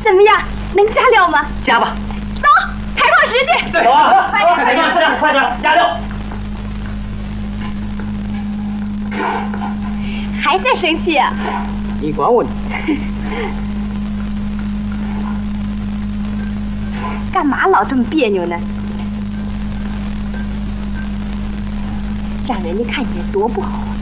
怎么样？能加料吗？ 加吧。 走，开矿石去。 走啊！快点，快点，加料。 还在生气啊？ 你管我呢？ 干嘛老这么别扭呢？让人家看见多不好。